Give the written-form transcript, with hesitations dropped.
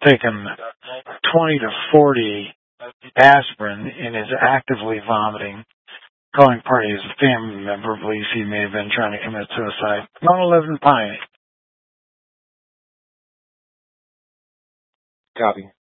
taken 20 to 40 aspirin and is actively vomiting, calling parties. A family member believes he may have been trying to commit suicide. I want to live in Piney. Copy.